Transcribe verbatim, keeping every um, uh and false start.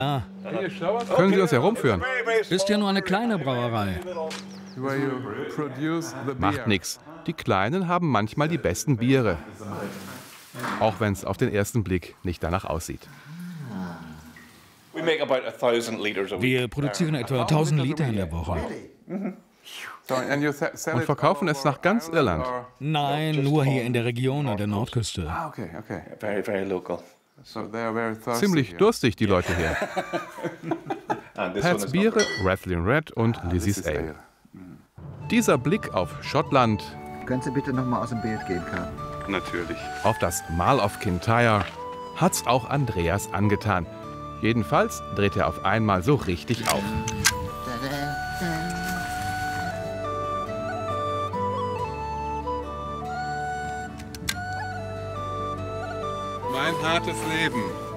Ah, Können Sie uns herumführen? ist ja nur eine kleine Brauerei. Macht nix. Die Kleinen haben manchmal die besten Biere. Auch wenn es auf den ersten Blick nicht danach aussieht. Wir produzieren etwa tausend Liter in der Woche. Und verkaufen es nach ganz Irland. Nein, nur hier in der Region an der Nordküste. Ziemlich durstig, die Leute hier. Pats Biere, Rathlin Red und Lizzie's Ale. Dieser Blick auf Schottland, Können Sie bitte noch mal aus dem Bild gehen, Karl? natürlich, auf das Mal of Kintyre, hat's auch Andreas angetan. Jedenfalls dreht er auf einmal so richtig auf. Mein hartes Leben.